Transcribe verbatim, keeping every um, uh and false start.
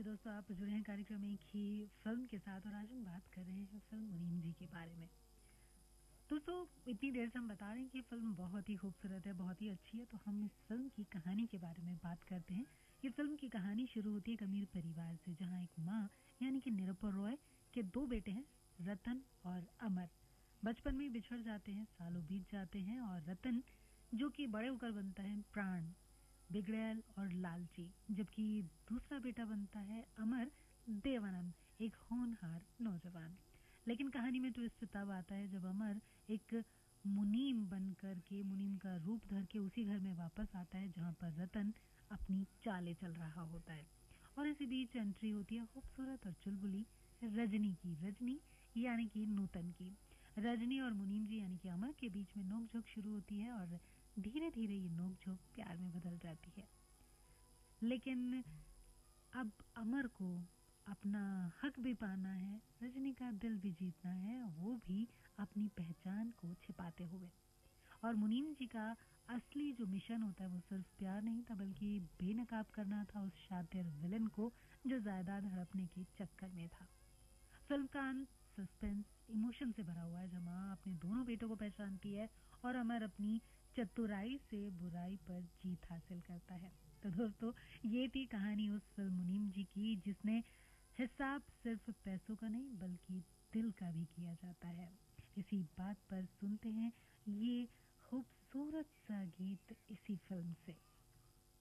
जी दोस्तों, आप जुड़े हैं कार्यक्रम एक ही फिल्म के साथ और आज हम बात कर रहे हैं फिल्म मुनीम जी के बारे में। दोस्तों, इतनी देर से हम बता रहे हैं कि फिल्म बहुत ही खूबसूरत है, बहुत ही अच्छी है, तो हम इस फिल्म की कहानी के बारे में बात करते हैं। ये फिल्म की कहानी शुरू होती है एक अमीर परिवार से, जहाँ एक माँ यानी कि निरुपा रॉय के दो बेटे हैं, रतन और अमर। बचपन में ही बिछड़ जाते हैं, सालों बीत जाते हैं और रतन जो कि बड़े होकर बनता है प्राण, बिगड़ैल और लालची, जबकि दूसरा बेटा बनता है अमर, देवानंद, एक होनहार नौजवान। लेकिन कहानी में ट्विस्ट तब आता है जब अमर एक मुनीम बनकर के, मुनीम का रूप धर के उसी घर में वापस आता है जहां पर रतन अपनी चालें चल रहा होता है। और इसी बीच एंट्री होती है खूबसूरत और चुलबुली रजनी की, रजनी यानी कि नूतन की। रजनी और मुनीम जी यानी कि अमर के बीच में नोकझोंक शुरू होती है और धीरे धीरे ये नोकझोंक प्यार में बदल जाती है। लेकिन अब अमर को अपना हक भी पाना है, रजनी का दिल भी जीतना है, वो भी अपनी पहचान को छिपाते हुए। और मुनीम जी का असली जो मिशन होता है वो सिर्फ प्यार नहीं था, बल्कि बेनकाब करना था उस शातिर विलन को जो जायदाद हड़पने के चक्कर में था। फिल्म का अंत सस्पेंस, इमोशन से भरा हुआ है, जहाँ माँ अपने दोनों बेटों को पहचानती है और अमर अपनी चतुराई से बुराई पर जीत हासिल करता है। तो दोस्तों, ये थी कहानी उस फिल्म मुनीम जी की, जिसने हिसाब सिर्फ पैसों का नहीं बल्कि दिल का भी किया जाता है। इसी बात पर सुनते हैं ये खूबसूरत सा गीत इसी फिल्म से।